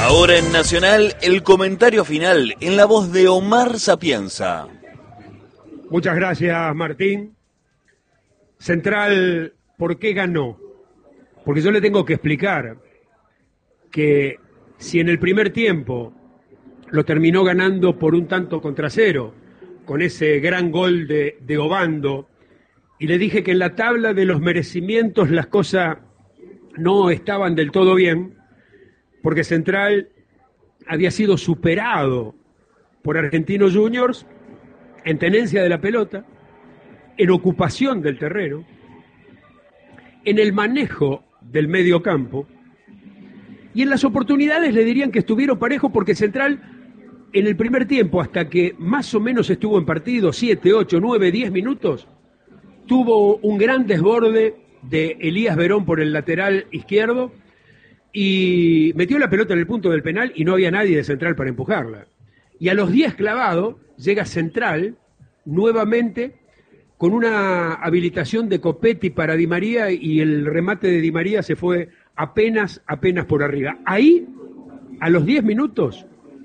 Ahora en Nacional, el comentario final en la voz de Omar Sapienza. Muchas gracias, Martín. Central, ¿por qué ganó? Porque yo le tengo que explicar que si en el primer tiempo lo terminó ganando por un tanto contra cero, con ese gran gol de Obando, y le dije que en la tabla de los merecimientos las cosas no estaban del todo bien, porque Central había sido superado por Argentinos Juniors en tenencia de la pelota, en ocupación del terreno, en el manejo del medio campo, y en las oportunidades le dirían que estuvieron parejos porque Central en el primer tiempo, hasta que más o menos estuvo en partido, 7, 8, 9, 10 minutos, tuvo un gran desborde de Elías Verón por el lateral izquierdo y metió la pelota en el punto del penal y no había nadie de Central para empujarla. Y a los 10 clavados llega Central nuevamente con una habilitación de Copetti para Di María y el remate de Di María se fue apenas por arriba. Ahí, a los 10 minutos,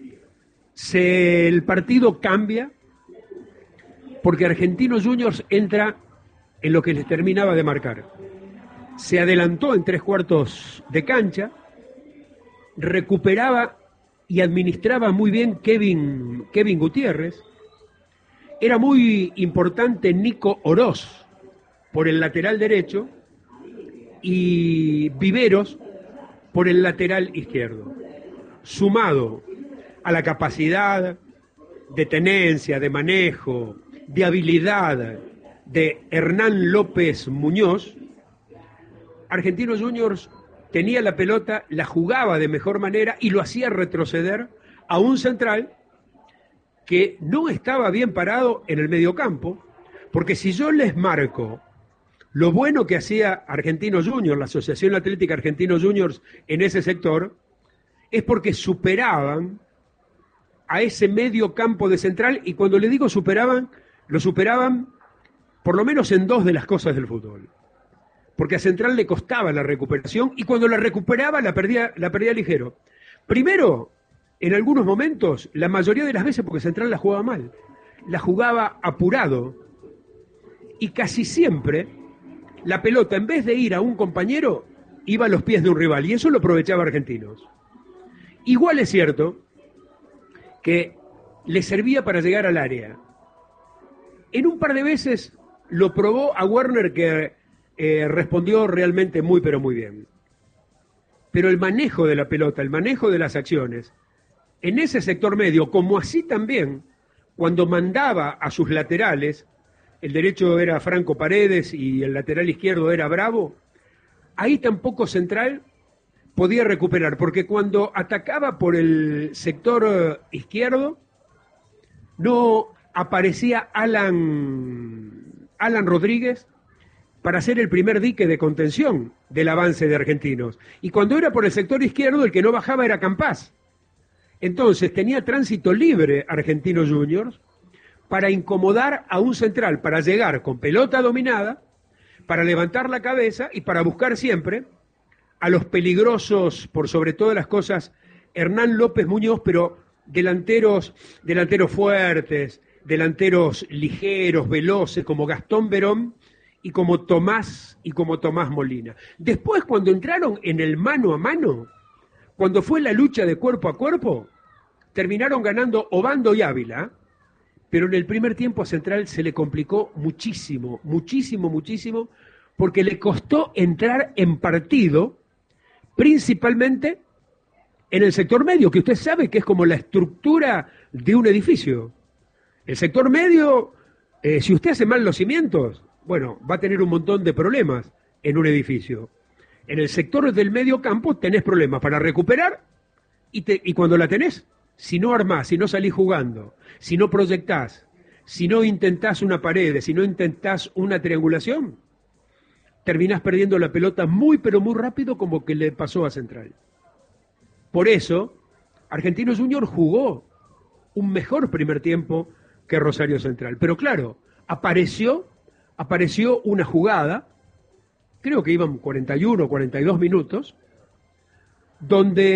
el partido cambia porque Argentinos Juniors entra en lo que les terminaba de marcar. Se adelantó en 3/4 de cancha, recuperaba y administraba muy bien Kevin Gutiérrez. Era muy importante Nico Oroz por el lateral derecho y Viveros por el lateral izquierdo. Sumado a la capacidad de tenencia, de manejo, de habilidad de Hernán López Muñoz, Argentinos Juniors tenía la pelota, la jugaba de mejor manera y lo hacía retroceder a un Central que no estaba bien parado en el mediocampo, porque si yo les marco lo bueno que hacía Argentinos Juniors, la Asociación Atlética Argentinos Juniors en ese sector, es porque superaban a ese medio campo de Central, y cuando le digo superaban, lo superaban por lo menos en 2 de las cosas del fútbol. Porque a Central le costaba la recuperación y cuando la recuperaba la perdía ligero. Primero, en algunos momentos, la mayoría de las veces porque Central la jugaba mal, la jugaba apurado y casi siempre la pelota en vez de ir a un compañero iba a los pies de un rival y eso lo aprovechaba Argentinos. Igual es cierto que le servía para llegar al área. En un par de veces lo probó a Werner que respondió realmente muy pero muy bien. Pero el manejo de la pelota, el manejo de las acciones, en ese sector medio, como así también, cuando mandaba a sus laterales, el derecho era Franco Paredes y el lateral izquierdo era Bravo, ahí tampoco Central podía recuperar, porque cuando atacaba por el sector izquierdo, no aparecía Alan Rodríguez para ser el primer dique de contención del avance de Argentinos. Y cuando era por el sector izquierdo, el que no bajaba era Campás. Entonces tenía tránsito libre Argentinos Juniors para incomodar a un Central, para llegar con pelota dominada, para levantar la cabeza y para buscar siempre a los peligrosos, por sobre todas las cosas, Hernán López Muñoz, pero delanteros fuertes, delanteros ligeros, veloces, como Gastón Verón y como Tomás Molina. Después, cuando entraron en el mano a mano, cuando fue la lucha de cuerpo a cuerpo, terminaron ganando Obando y Ávila, pero en el primer tiempo a Central se le complicó muchísimo, porque le costó entrar en partido, principalmente en el sector medio, que usted sabe que es como la estructura de un edificio. El sector medio, si usted hace mal los cimientos, bueno, va a tener un montón de problemas en un edificio. En el sector del medio campo tenés problemas para recuperar y cuando la tenés, si no armás, si no salís jugando, si no proyectás, si no intentás una pared, si no intentás una triangulación, terminás perdiendo la pelota muy pero muy rápido como que le pasó a Central. Por eso, Argentinos Juniors jugó un mejor primer tiempo que Rosario Central. Pero claro, apareció una jugada, creo que iban 41, 42 minutos, donde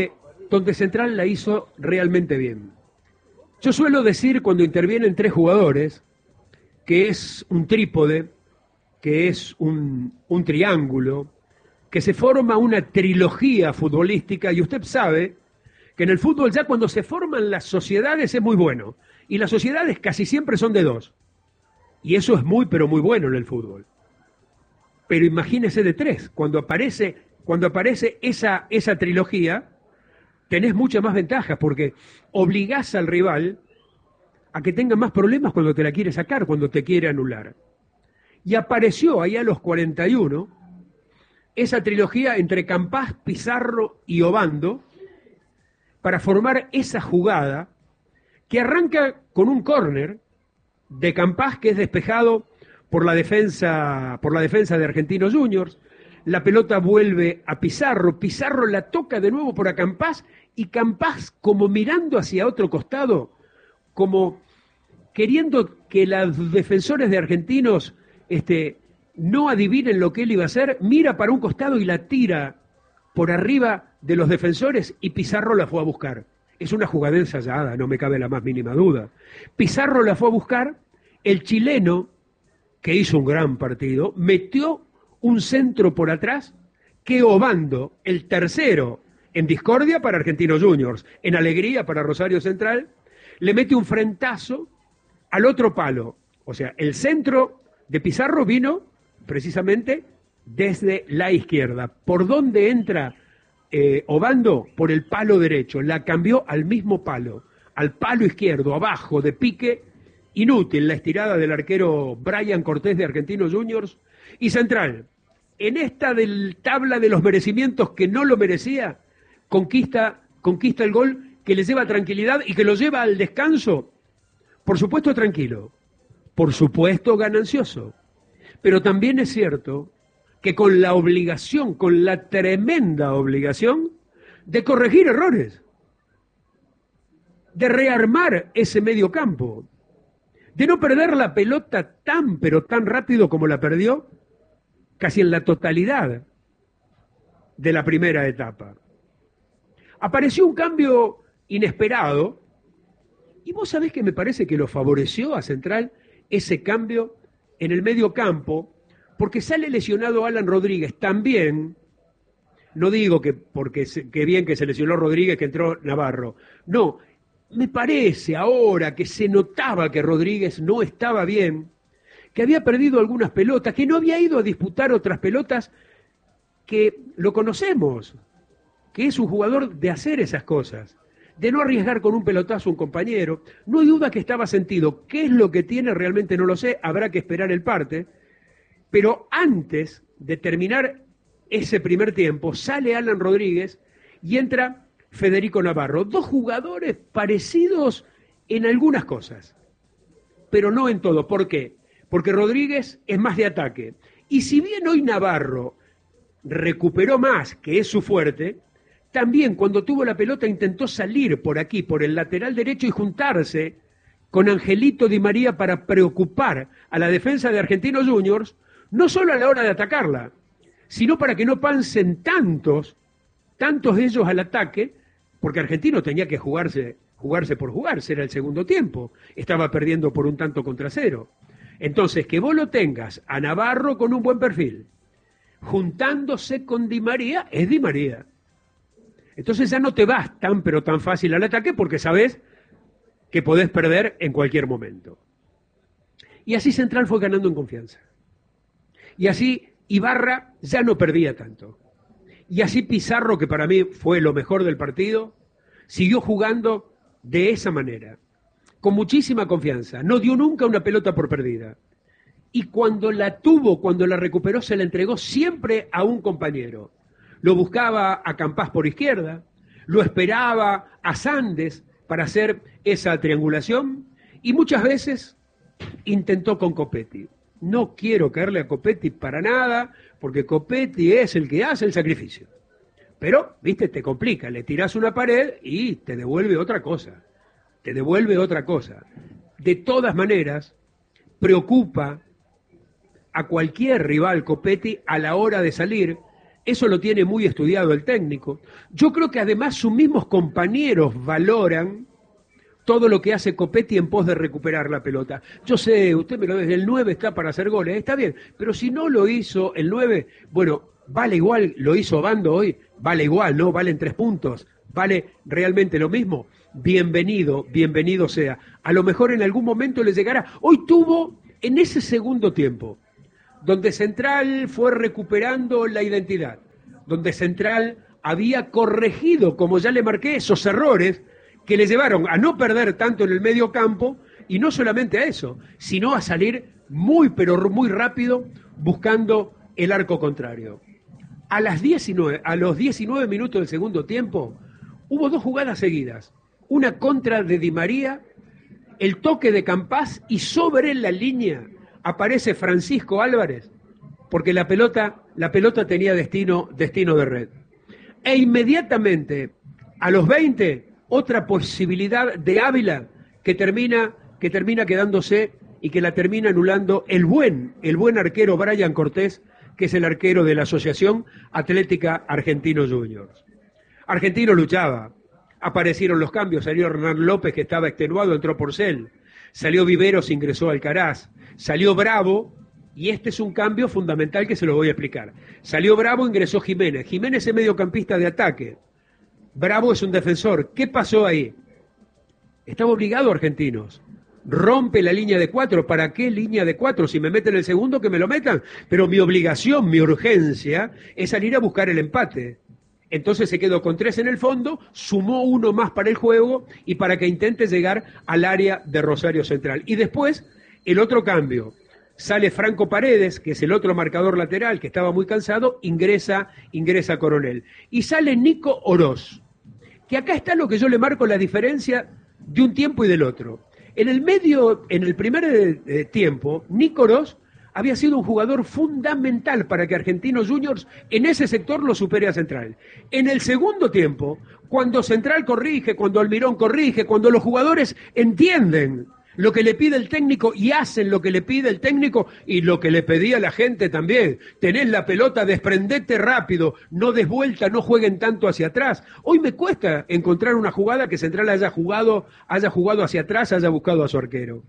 donde Central la hizo realmente bien. Yo suelo decir cuando intervienen tres jugadores que es un trípode, que es un triángulo, que se forma una trilogía futbolística, y usted sabe que en el fútbol ya cuando se forman las sociedades es muy bueno, y las sociedades casi siempre son de dos, y eso es muy pero muy bueno en el fútbol. Pero imagínese de tres, cuando aparece esa trilogía, tenés muchas más ventajas, porque obligás al rival a que tenga más problemas cuando te la quiere sacar, cuando te quiere anular. Y apareció ahí a los 41 esa trilogía entre Campás, Pizarro y Obando para formar esa jugada que arranca con un córner de Campás que es despejado por la defensa de Argentinos Juniors. La pelota vuelve a Pizarro, Pizarro la toca de nuevo por a Campás y Campás como mirando hacia otro costado, como queriendo que los defensores de Argentinos no adivinen lo que él iba a hacer, mira para un costado y la tira por arriba de los defensores y Pizarro la fue a buscar. Es una jugada ensayada, no me cabe la más mínima duda. Pizarro la fue a buscar, el chileno, que hizo un gran partido, metió un centro por atrás que Obando, el tercero, en discordia para Argentinos Juniors, en alegría para Rosario Central, le mete un frentazo al otro palo. O sea, el centro de Pizarro vino precisamente desde la izquierda. ¿Por dónde entra Obando? Por el palo derecho. La cambió al mismo palo, al palo izquierdo, abajo, de pique. Inútil la estirada del arquero Brian Cortés de Argentinos Juniors. Y Central, en esta del tabla de los merecimientos que no lo merecía, conquista el gol que le lleva tranquilidad y que lo lleva al descanso, por supuesto tranquilo, por supuesto ganancioso, pero también es cierto que con la obligación, con la tremenda obligación de corregir errores, de rearmar ese medio campo, de no perder la pelota tan pero tan rápido como la perdió casi en la totalidad de la primera etapa. Apareció un cambio inesperado, y vos sabés que me parece que lo favoreció a Central ese cambio en el medio campo, porque sale lesionado Alan Rodríguez también. No digo que porque que bien que se lesionó Rodríguez, que entró Navarro. No, me parece ahora que se notaba que Rodríguez no estaba bien, que había perdido algunas pelotas, que no había ido a disputar otras pelotas, que lo conocemos, que es un jugador de hacer esas cosas, de no arriesgar con un pelotazo a un compañero. No hay duda que estaba sentido. ¿Qué es lo que tiene? Realmente no lo sé, habrá que esperar el parte. Pero antes de terminar ese primer tiempo, sale Alan Rodríguez y entra Federico Navarro. Dos jugadores parecidos en algunas cosas, pero no en todo. ¿Por qué? Porque Rodríguez es más de ataque. Y si bien hoy Navarro recuperó más, que es su fuerte, también cuando tuvo la pelota intentó salir por aquí, por el lateral derecho y juntarse con Angelito Di María para preocupar a la defensa de Argentinos Juniors, no solo a la hora de atacarla, sino para que no pasen tantos ellos al ataque, porque Argentino tenía que jugarse por jugarse, era el segundo tiempo, estaba perdiendo por un tanto contra cero. Entonces, que vos lo tengas a Navarro con un buen perfil, juntándose con Di María, es Di María. Entonces ya no te vas tan pero tan fácil al ataque porque sabés que podés perder en cualquier momento. Y así Central fue ganando en confianza. Y así Ibarra ya no perdía tanto. Y así Pizarro, que para mí fue lo mejor del partido, siguió jugando de esa manera, con muchísima confianza. No dio nunca una pelota por perdida. Y cuando la tuvo, cuando la recuperó, se la entregó siempre a un compañero. Lo buscaba a Campás por izquierda, lo esperaba a Sandes para hacer esa triangulación y muchas veces intentó con Copetti. No quiero caerle a Copetti para nada, porque Copetti es el que hace el sacrificio. Pero, viste, te complica, le tirás una pared y te devuelve otra cosa. Te devuelve otra cosa. De todas maneras, preocupa a cualquier rival Copetti a la hora de salir Eso lo tiene muy estudiado el técnico. Yo creo que además sus mismos compañeros valoran todo lo que hace Copetti en pos de recuperar la pelota. Yo sé, usted me lo dice, el 9 está para hacer goles, está bien, pero si no lo hizo el 9, bueno, vale igual, lo hizo Bando hoy, vale igual, ¿no? Valen 3 puntos, vale realmente lo mismo. Bienvenido, bienvenido sea. A lo mejor en algún momento le llegará. Hoy tuvo, en ese segundo tiempo, donde Central fue recuperando la identidad, donde Central había corregido, como ya le marqué, esos errores que le llevaron a no perder tanto en el medio campo, y no solamente a eso, sino a salir muy, pero muy rápido buscando el arco contrario. A los 19 minutos del segundo tiempo, hubo 2 jugadas seguidas. Una contra de Di María, el toque de Campás, y sobre la línea aparece Francisco Álvarez, porque la pelota tenía destino de red. E inmediatamente, a los 20, otra posibilidad de Ávila que termina quedándose y que la termina anulando el buen arquero Brian Cortés, que es el arquero de la Asociación Atlética Argentino Juniors. Argentino luchaba, aparecieron los cambios, salió Hernán López, que estaba extenuado, entró Porcel, salió Viveros, ingresó Alcaraz, salió Bravo, y este es un cambio fundamental que se lo voy a explicar. Salió Bravo, ingresó Jiménez. Jiménez es mediocampista de ataque. Bravo es un defensor. ¿Qué pasó ahí? Estaba obligado Argentinos. Rompe la línea de 4. ¿Para qué línea de 4? Si me meten el segundo, que me lo metan. Pero mi obligación, mi urgencia, es salir a buscar el empate. Entonces se quedó con 3 en el fondo, sumó 1 más para el juego y para que intente llegar al área de Rosario Central. Y después, el otro cambio. Sale Franco Paredes, que es el otro marcador lateral, que estaba muy cansado, ingresa Coronel. Y sale Nico Oroz, que acá está lo que yo le marco la diferencia de un tiempo y del otro. En el primer tiempo, Nico Oroz había sido un jugador fundamental para que Argentinos Juniors en ese sector lo supere a Central. En el segundo tiempo, cuando Central corrige, cuando Almirón corrige, cuando los jugadores entienden lo que le pide el técnico y hacen lo que le pide el técnico y lo que le pedía la gente también. Tenés la pelota, desprendete rápido, no des vuelta, no jueguen tanto hacia atrás. Hoy me cuesta encontrar una jugada que Central haya jugado hacia atrás, haya buscado a su arquero.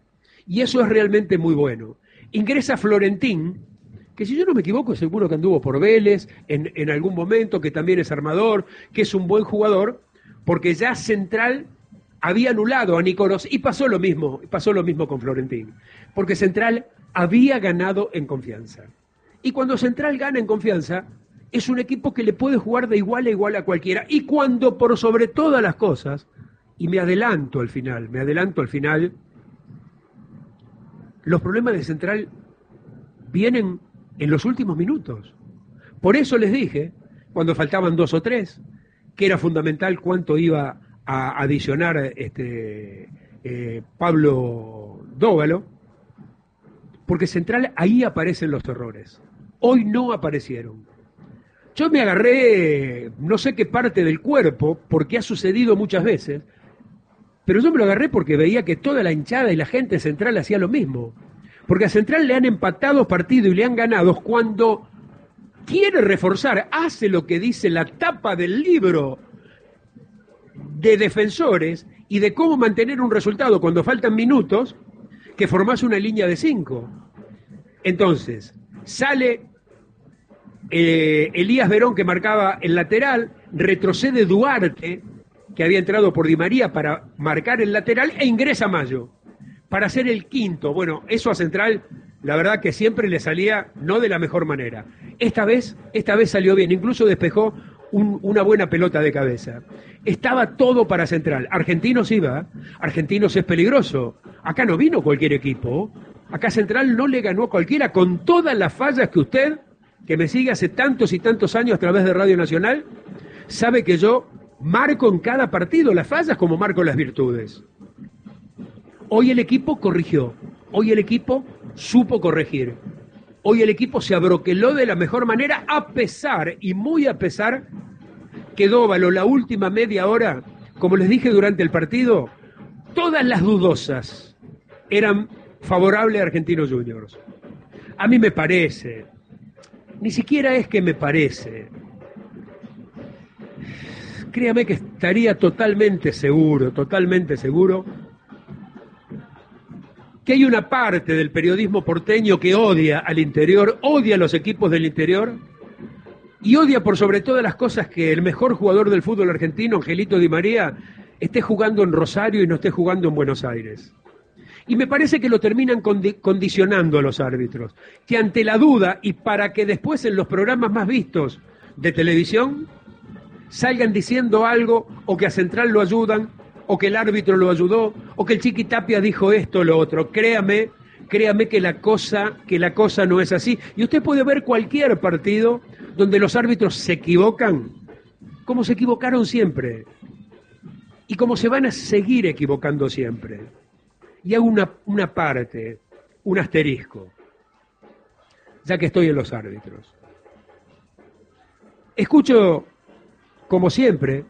Y eso es realmente muy bueno. Ingresa Florentín, que si yo no me equivoco seguro que anduvo por Vélez en algún momento, que también es armador, que es un buen jugador, porque ya Central había anulado a Nico Oroz y pasó lo mismo con Florentín, porque Central había ganado en confianza. Y cuando Central gana en confianza, es un equipo que le puede jugar de igual a igual a cualquiera, y cuando por sobre todas las cosas, y me adelanto al final, los problemas de Central vienen en los últimos minutos. Por eso les dije, cuando faltaban 2 o 3, que era fundamental cuánto iba a adicionar Pablo Dóvalo, porque Central ahí aparecen los errores. Hoy no aparecieron. Yo me agarré no sé qué parte del cuerpo, porque ha sucedido muchas veces, pero yo me lo agarré porque veía que toda la hinchada y la gente de Central hacía lo mismo. Porque a Central le han empatado partido y le han ganado cuando quiere reforzar, hace lo que dice la tapa del libro de defensores y de cómo mantener un resultado cuando faltan minutos, que formás una línea de 5. Entonces, sale Elías Verón, que marcaba el lateral, retrocede Duarte, que había entrado por Di María para marcar el lateral, e ingresa Mayo para hacer el quinto. Bueno, eso a Central, la verdad que siempre le salía no de la mejor manera. Esta vez salió bien, incluso despejó una buena pelota de cabeza. Estaba todo para Central. Argentinos iba, Argentinos es peligroso. Acá no vino cualquier equipo. Acá Central no le ganó a cualquiera, con todas las fallas que usted, que me sigue hace tantos y tantos años a través de Radio Nacional, sabe que yo marco en cada partido las fallas como marco las virtudes. Hoy el equipo corrigió, hoy el equipo supo corregir, hoy el equipo se abroqueló de la mejor manera, a pesar, y muy a pesar, que Dóvalo la última media hora, como les dije durante el partido, todas las dudosas eran favorables a Argentinos Juniors. A mí me parece, Ni siquiera es que me parece. Créame que estaría totalmente seguro, que hay una parte del periodismo porteño que odia al interior, odia a los equipos del interior y odia por sobre todas las cosas que el mejor jugador del fútbol argentino, Angelito Di María, esté jugando en Rosario y no esté jugando en Buenos Aires. Y me parece que lo terminan condicionando a los árbitros, que ante la duda y para que después en los programas más vistos de televisión salgan diciendo algo o que a Central lo ayudan o que el árbitro lo ayudó o que el Chiqui Tapia dijo esto o lo otro. Créame que la cosa no es así. Y usted puede ver cualquier partido donde los árbitros se equivocan, como se equivocaron siempre y como se van a seguir equivocando siempre. Y hago una parte, un asterisco, ya que estoy en los árbitros. Escucho, como siempre,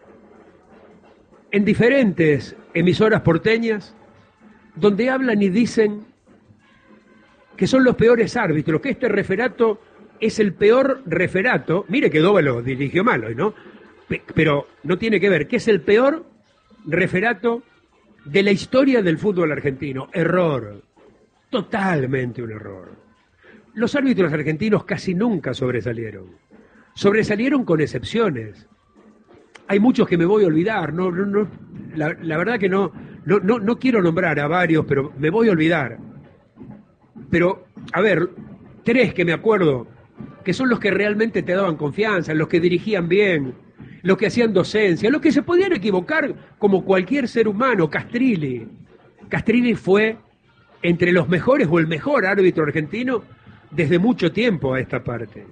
en diferentes emisoras porteñas, donde hablan y dicen que son los peores árbitros, que este referato es el peor referato. Mire que Dóvalo dirigió mal hoy, ¿no? Pero no tiene que ver, que es el peor referato de la historia del fútbol argentino. Error, totalmente un error. Los árbitros argentinos casi nunca sobresalieron con excepciones. Hay muchos que me voy a olvidar, la verdad que no quiero nombrar a varios, pero me voy a olvidar. Pero, a ver, 3 que me acuerdo, que son los que realmente te daban confianza, los que dirigían bien, los que hacían docencia, los que se podían equivocar como cualquier ser humano. Castrilli fue entre los mejores o el mejor árbitro argentino desde mucho tiempo a esta parte.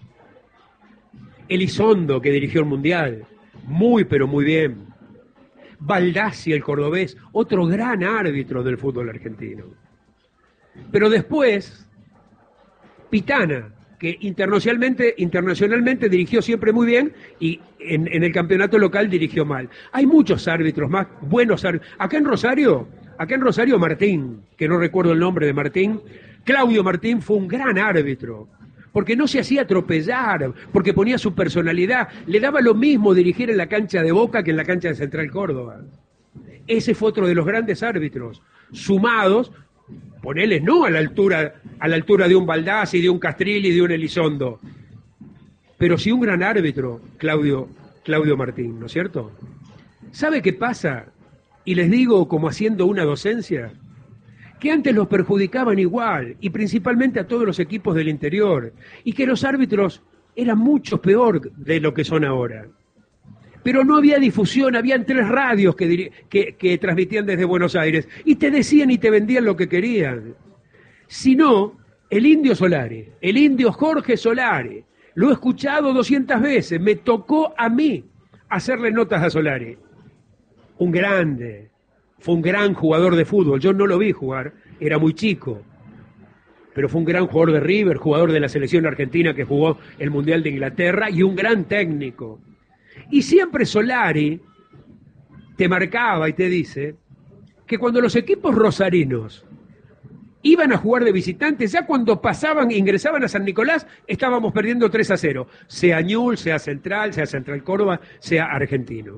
Elizondo, que dirigió el Mundial, muy pero muy bien. Baldassi, el cordobés, otro gran árbitro del fútbol argentino. Pero después, Pitana, que internacionalmente dirigió siempre muy bien y en el campeonato local dirigió mal. Hay muchos árbitros más, buenos árbitros. Acá en Rosario Martín, que no recuerdo el nombre de Martín, Claudio Martín fue un gran árbitro, porque no se hacía atropellar, porque ponía su personalidad, le daba lo mismo dirigir en la cancha de Boca que en la cancha de Central Córdoba. Ese fue otro de los grandes árbitros, sumados, ponele no a la altura de un Baldassi, de un Castrilli, de un Elizondo, pero sí un gran árbitro, Claudio Martín, ¿no es cierto? ¿Sabe qué pasa? Y les digo, como haciendo una docencia, que antes los perjudicaban igual, y principalmente a todos los equipos del interior, y que los árbitros eran mucho peor de lo que son ahora. Pero no había difusión, habían 3 radios que transmitían desde Buenos Aires, y te decían y te vendían lo que querían. Si no, el indio Jorge Solari, lo he escuchado 200 veces, me tocó a mí hacerle notas a Solari. Un grande, fue un gran jugador de fútbol, yo no lo vi jugar, era muy chico, pero fue un gran jugador de River, jugador de la selección argentina que jugó el Mundial de Inglaterra y un gran técnico. Y siempre Solari te marcaba y te dice que cuando los equipos rosarinos iban a jugar de visitantes, ya cuando ingresaban a San Nicolás, estábamos perdiendo 3-0, sea Ñul, sea Central Córdoba, sea Argentino.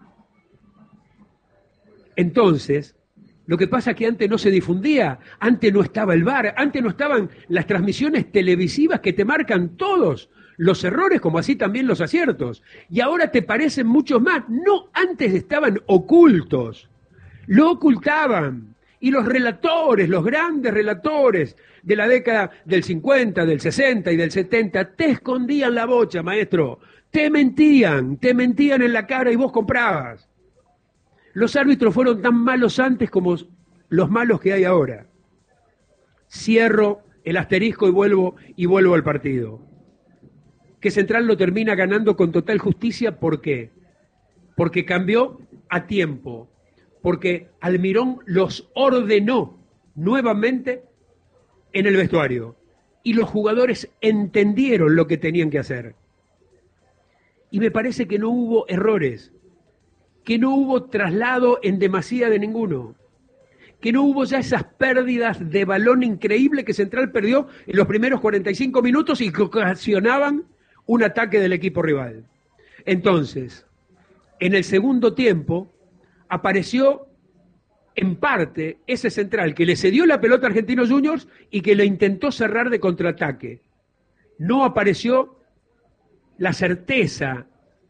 Entonces, lo que pasa es que antes no se difundía, antes no estaba el VAR, antes no estaban las transmisiones televisivas que te marcan todos los errores como así también los aciertos. Y ahora te parecen muchos más. No, antes estaban ocultos, lo ocultaban. Y los relatores, los grandes relatores de la década del 50, del 60 y del 70, te escondían la bocha, maestro. Te mentían en la cara y vos comprabas. Los árbitros fueron tan malos antes como los malos que hay ahora. Cierro el asterisco y vuelvo al partido. Que Central lo termina ganando con total justicia, ¿por qué? Porque cambió a tiempo, porque Almirón los ordenó nuevamente en el vestuario y los jugadores entendieron lo que tenían que hacer. Y me parece que no hubo errores, que no hubo traslado en demasía de ninguno, que no hubo ya esas pérdidas de balón increíble que Central perdió en los primeros 45 minutos y que ocasionaban un ataque del equipo rival. Entonces, en el segundo tiempo apareció en parte ese Central que le cedió la pelota a Argentinos Juniors y que lo intentó cerrar de contraataque. No apareció la certeza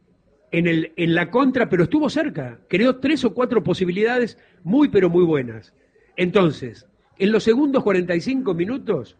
en la contra, pero estuvo cerca. Creó 3 o 4 posibilidades muy, pero muy buenas. Entonces, en los segundos 45 minutos,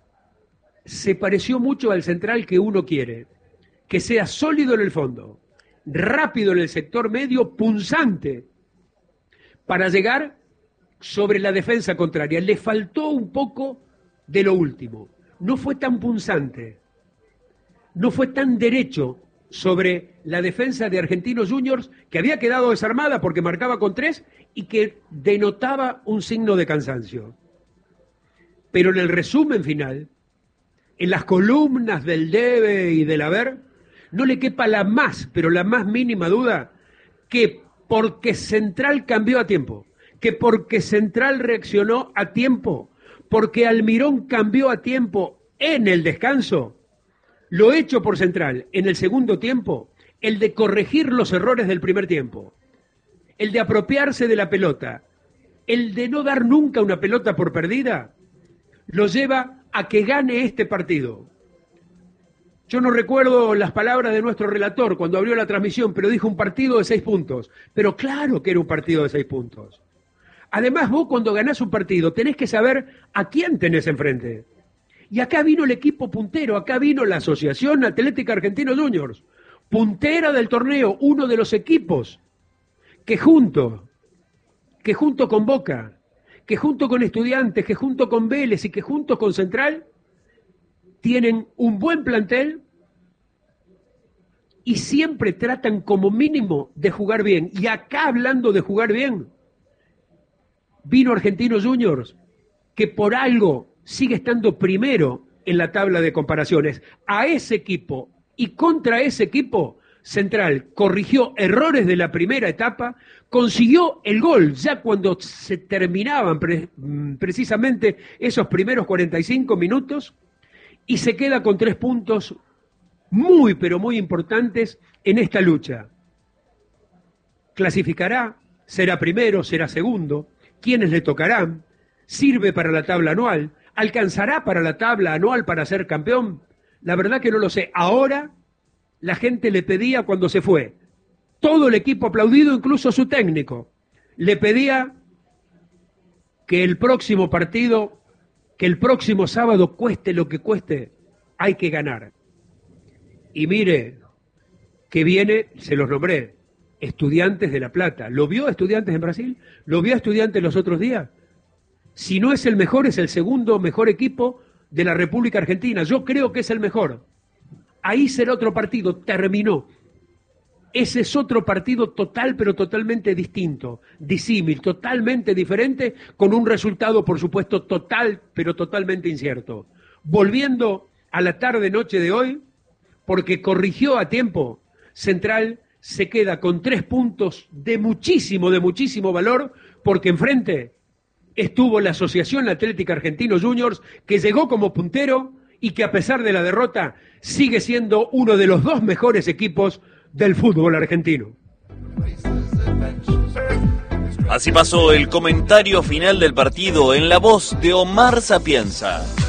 se pareció mucho al Central que uno quiere. Que sea sólido en el fondo, rápido en el sector medio, punzante, para llegar sobre la defensa contraria. Le faltó un poco de lo último. No fue tan punzante, no fue tan derecho sobre la defensa de Argentinos Juniors, que había quedado desarmada porque marcaba con 3 y que denotaba un signo de cansancio. Pero en el resumen final, en las columnas del debe y del haber, no le quepa la más, pero la más mínima duda, que porque Central cambió a tiempo, que porque Central reaccionó a tiempo, porque Almirón cambió a tiempo en el descanso, lo hecho por Central en el segundo tiempo, el de corregir los errores del primer tiempo, el de apropiarse de la pelota, el de no dar nunca una pelota por perdida, lo lleva a que gane este partido. Yo no recuerdo las palabras de nuestro relator cuando abrió la transmisión, pero dijo un partido de 6 puntos. Pero claro que era un partido de 6 puntos. Además, vos cuando ganás un partido tenés que saber a quién tenés enfrente. Y acá vino el equipo puntero, acá vino la Asociación Atlética Argentinos Juniors, puntera del torneo, uno de los equipos que junto con Boca, que junto con Estudiantes, que junto con Vélez y que junto con Central, tienen un buen plantel y siempre tratan como mínimo de jugar bien. Y acá, hablando de jugar bien, vino Argentinos Juniors, que por algo sigue estando primero en la tabla de comparaciones. A ese equipo y contra ese equipo, Central corrigió errores de la primera etapa, consiguió el gol ya cuando se terminaban precisamente esos primeros 45 minutos, y se queda con 3 puntos muy, pero muy importantes en esta lucha. Clasificará, será primero, será segundo, quiénes le tocarán, sirve para la tabla anual, alcanzará para la tabla anual para ser campeón. La verdad que no lo sé. Ahora la gente le pedía cuando se fue, todo el equipo aplaudido, incluso su técnico, le pedía que el próximo partido, que el próximo sábado, cueste lo que cueste, hay que ganar. Y mire, que viene, se los nombré, Estudiantes de La Plata. ¿Lo vio Estudiantes en Brasil? ¿Lo vio Estudiantes los otros días? Si no es el mejor, es el segundo mejor equipo de la República Argentina. Yo creo que es el mejor. Ahí será otro partido, terminó. Ese es otro partido total, pero totalmente distinto, disímil, totalmente diferente, con un resultado, por supuesto, total, pero totalmente incierto. Volviendo a la tarde-noche de hoy, porque corrigió a tiempo, Central se queda con 3 puntos de muchísimo valor, porque enfrente estuvo la Asociación Atlética Argentinos Juniors, que llegó como puntero y que a pesar de la derrota sigue siendo uno de los 2 mejores equipos del fútbol argentino. Así pasó el comentario final del partido en la voz de Omar Sapienza.